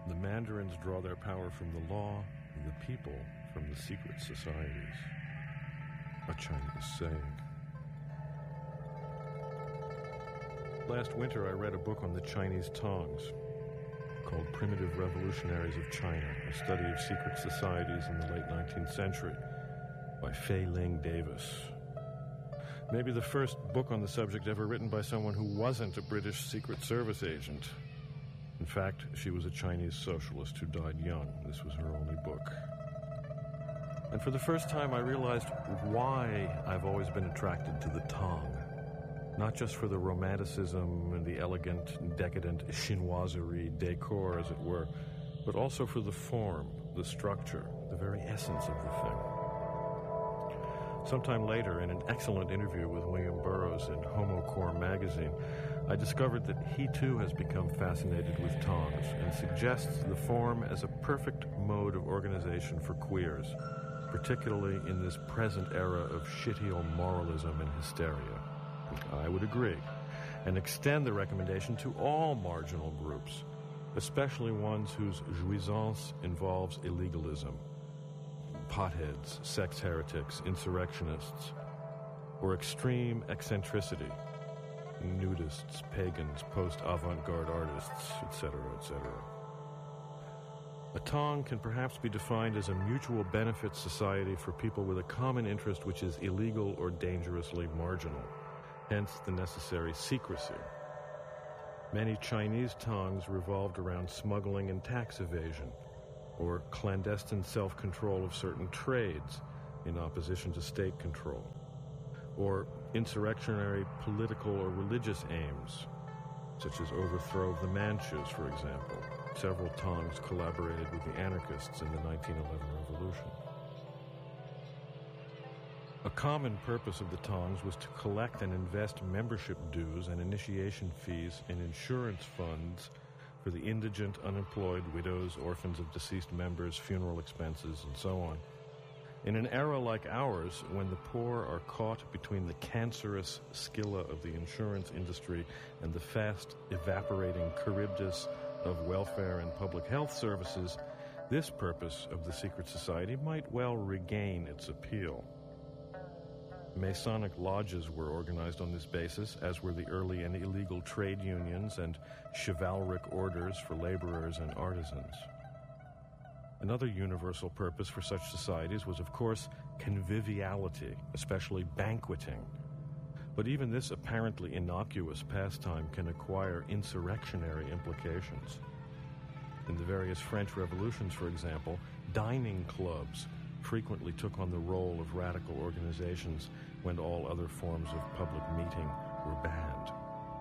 The mandarins draw their power from the law, and the people from the secret societies. A Chinese saying. Last winter I read a book on the Chinese Tongs called Primitive Revolutionaries of China, a study of secret societies in the late 19th century by Fei Ling Davis. Maybe the first book on the subject ever written by someone who wasn't a British Secret Service agent. In fact, she was a Chinese socialist who died young. This was her only book. And for the first time, I realized why I've always been attracted to the Tong. Not just for the romanticism and the elegant, decadent chinoiserie decor, as it were, but also for the form, the structure, the very essence of the thing. Sometime later, in an excellent interview with William Burroughs in Homo Core magazine, I discovered that he too has become fascinated with tongs and suggests the form as a perfect mode of organization for queers, particularly in this present era of shitty moralism and hysteria. I would agree, and extend the recommendation to all marginal groups, especially ones whose jouissance involves illegalism. Potheads, sex heretics, insurrectionists, or extreme eccentricity, nudists, pagans, post-avant-garde artists, etc., etc. A Tong can perhaps be defined as a mutual benefit society for people with a common interest which is illegal or dangerously marginal, hence the necessary secrecy. Many Chinese Tongs revolved around smuggling and tax evasion, or clandestine self-control of certain trades in opposition to state control, or insurrectionary political or religious aims, such as overthrow of the Manchus, for example. Several Tongs collaborated with the anarchists in the 1911 revolution. A common purpose of the Tongs was to collect and invest membership dues and initiation fees in insurance funds for the indigent, unemployed, widows, orphans of deceased members, funeral expenses, and so on. In an era like ours, when the poor are caught between the cancerous Scylla of the insurance industry and the fast evaporating Charybdis of welfare and public health services, this purpose of the secret society might well regain its appeal. Masonic lodges were organized on this basis, as were the early and illegal trade unions and chivalric orders for laborers and artisans. Another universal purpose for such societies was, of course, conviviality, especially banqueting. But even this apparently innocuous pastime can acquire insurrectionary implications. In the various French revolutions, for example, dining clubs frequently took on the role of radical organizations when all other forms of public meeting were banned.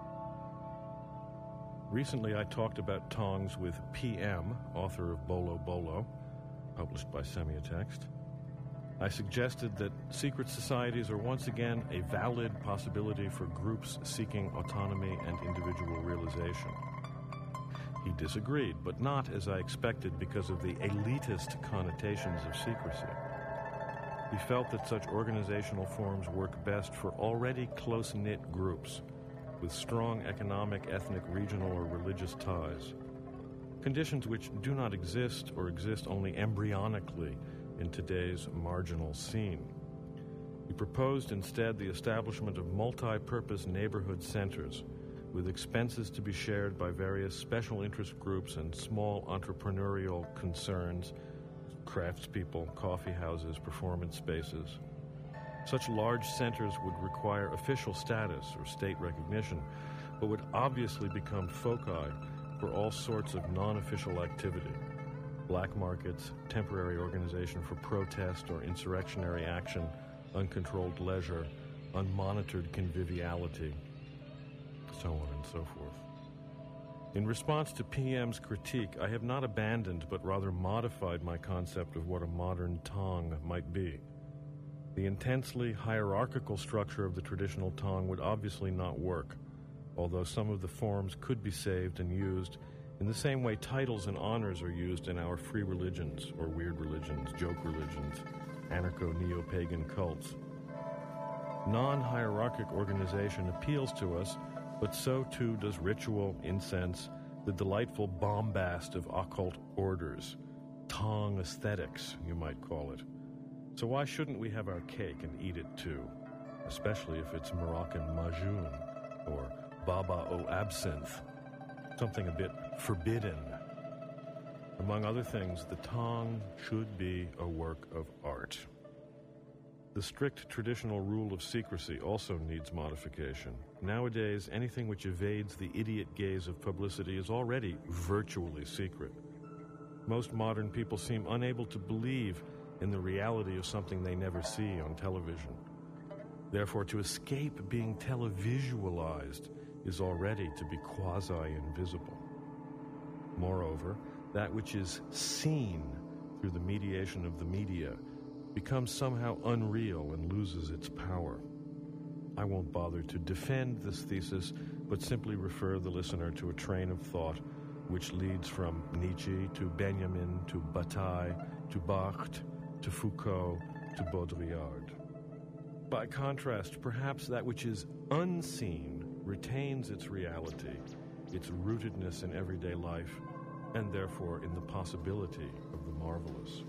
Recently I talked about Tongs with P.M., author of Bolo Bolo, published by Semiotext. I suggested that secret societies are once again a valid possibility for groups seeking autonomy and individual realization. He disagreed, but not, as I expected, because of the elitist connotations of secrecy. He felt that such organizational forms work best for already close-knit groups with strong economic, ethnic, regional, or religious ties, conditions which do not exist or exist only embryonically in today's marginal scene. He proposed instead the establishment of multi-purpose neighborhood centers with expenses to be shared by various special interest groups and small entrepreneurial concerns, craftspeople, coffee houses, performance spaces. Such large centers would require official status or state recognition, but would obviously become foci for all sorts of non-official activity: black markets, temporary organization for protest or insurrectionary action, uncontrolled leisure, unmonitored conviviality, so on and so forth. In response to PM's critique, I have not abandoned but rather modified my concept of what a modern Tong might be. The intensely hierarchical structure of the traditional Tong would obviously not work, although some of the forms could be saved and used in the same way titles and honors are used in our free religions or weird religions, joke religions, anarcho-neo-pagan cults. Non-hierarchic organization appeals to us, but so too does ritual, incense, the delightful bombast of occult orders, Tong aesthetics, you might call it. So why shouldn't we have our cake and eat it too, especially if it's Moroccan Majoun or Baba o Absinthe, something a bit forbidden. Among other things, the Tong should be a work of art. The strict traditional rule of secrecy also needs modification. Nowadays, anything which evades the idiot gaze of publicity is already virtually secret. Most modern people seem unable to believe in the reality of something they never see on television. Therefore, to escape being televisualized is already to be quasi-invisible. Moreover, that which is seen through the mediation of the media becomes somehow unreal and loses its power. I won't bother to defend this thesis, but simply refer the listener to a train of thought which leads from Nietzsche to Benjamin to Bataille to Barthes to Foucault to Baudrillard. By contrast, perhaps that which is unseen retains its reality, its rootedness in everyday life, and therefore in the possibility of the marvelous.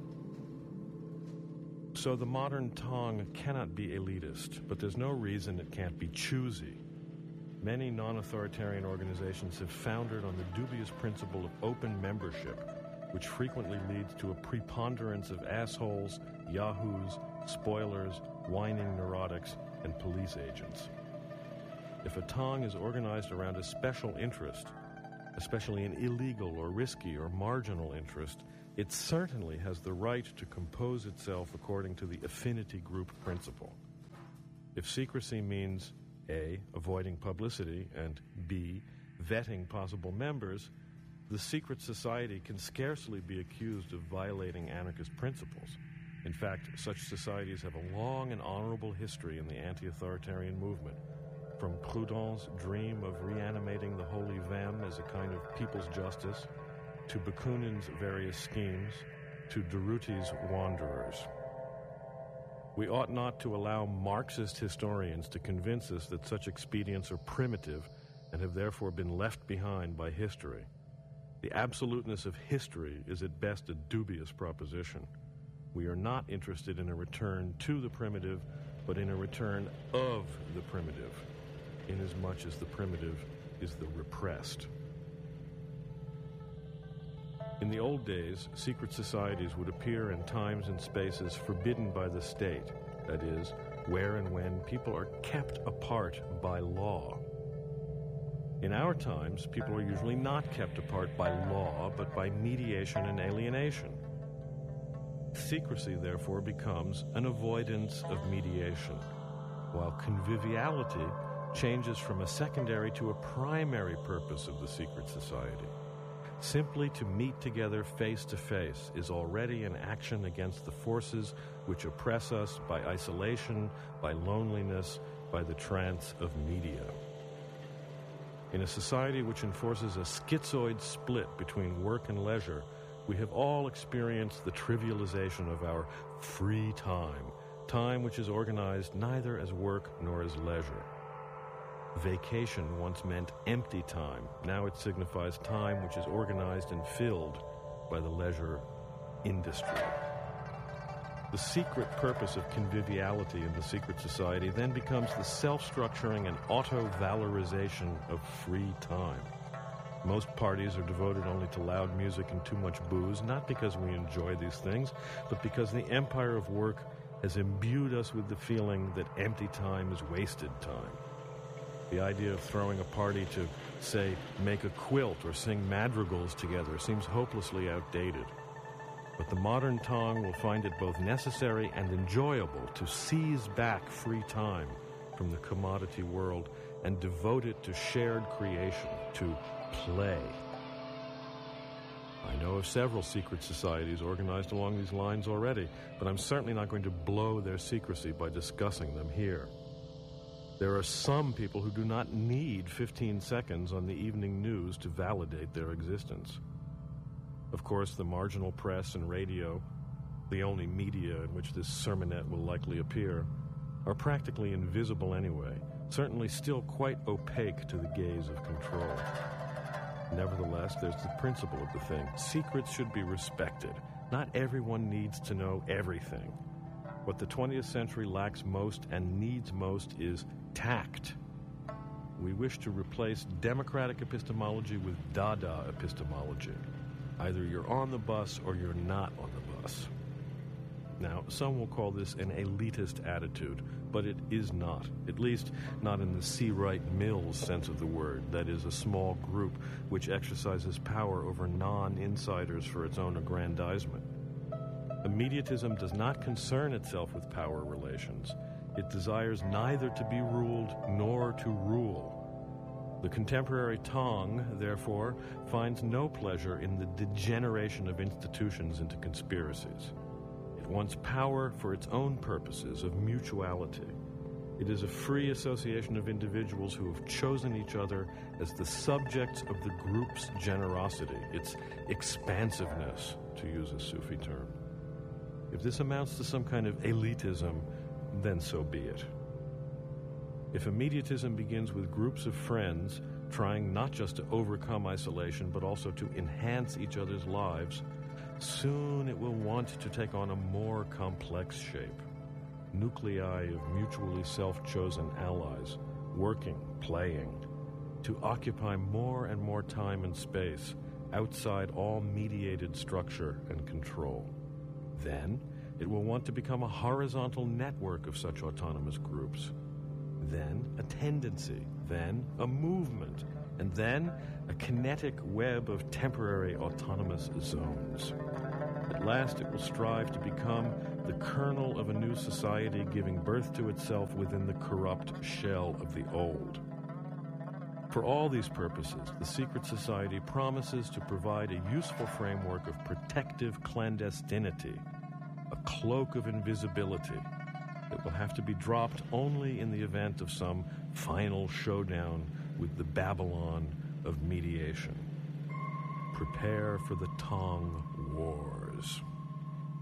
So the modern Tong cannot be elitist, but there's no reason it can't be choosy. Many non-authoritarian organizations have foundered on the dubious principle of open membership, which frequently leads to a preponderance of assholes, yahoos, spoilers, whining neurotics, and police agents. If a Tong is organized around a special interest, especially an illegal or risky or marginal interest, it certainly has the right to compose itself according to the affinity group principle. If secrecy means A, avoiding publicity, and B, vetting possible members, the secret society can scarcely be accused of violating anarchist principles. In fact, such societies have a long and honorable history in the anti-authoritarian movement, from Proudhon's dream of reanimating the Holy Vem as a kind of people's justice, to Bakunin's various schemes, to Durruti's wanderers. We ought not to allow Marxist historians to convince us that such expedients are primitive and have therefore been left behind by history. The absoluteness of history is at best a dubious proposition. We are not interested in a return to the primitive, but in a return of the primitive, inasmuch as the primitive is the repressed. In the old days, secret societies would appear in times and spaces forbidden by the state, that is, where and when people are kept apart by law. In our times, people are usually not kept apart by law, but by mediation and alienation. Secrecy, therefore, becomes an avoidance of mediation, while conviviality changes from a secondary to a primary purpose of the secret society. Simply to meet together face to face is already an action against the forces which oppress us by isolation, by loneliness, by the trance of media. In a society which enforces a schizoid split between work and leisure, we have all experienced the trivialization of our free time, time which is organized neither as work nor as leisure. Vacation once meant empty time. Now it signifies time which is organized and filled by the leisure industry. The secret purpose of conviviality in the secret society then becomes the self-structuring and auto-valorization of free time. Most parties are devoted only to loud music and too much booze, not because we enjoy these things, but because the empire of work has imbued us with the feeling that empty time is wasted time. The idea of throwing a party to, say, make a quilt or sing madrigals together seems hopelessly outdated. But the modern Tong will find it both necessary and enjoyable to seize back free time from the commodity world and devote it to shared creation, to play. I know of several secret societies organized along these lines already, but I'm certainly not going to blow their secrecy by discussing them here. There are some people who do not need 15 seconds on the evening news to validate their existence. Of course, the marginal press and radio, the only media in which this sermonette will likely appear, are practically invisible anyway, certainly still quite opaque to the gaze of control. Nevertheless, there's the principle of the thing. Secrets should be respected. Not everyone needs to know everything. What the 20th century lacks most and needs most is tact. We wish to replace democratic epistemology with Dada epistemology. Either you're on the bus or you're not on the bus. Now, some will call this an elitist attitude, but it is not, at least not in the C. Wright Mills sense of the word, that is, a small group which exercises power over non-insiders for its own aggrandizement. Immediatism does not concern itself with power relations. It desires neither to be ruled nor to rule. The contemporary Tong, therefore, finds no pleasure in the degeneration of institutions into conspiracies. It wants power for its own purposes of mutuality. It is a free association of individuals who have chosen each other as the subjects of the group's generosity, its expansiveness, to use a Sufi term. If this amounts to some kind of elitism, then so be it. If immediatism begins with groups of friends trying not just to overcome isolation but also to enhance each other's lives, soon it will want to take on a more complex shape. Nuclei of mutually self-chosen allies, working, playing, to occupy more and more time and space outside all mediated structure and control. Then, it will want to become a horizontal network of such autonomous groups. Then, a tendency. Then, a movement. And then, a kinetic web of temporary autonomous zones. At last, it will strive to become the kernel of a new society giving birth to itself within the corrupt shell of the old. For all these purposes, the secret society promises to provide a useful framework of protective clandestinity, a cloak of invisibility that will have to be dropped only in the event of some final showdown with the Babylon of mediation. Prepare for the Tong Wars.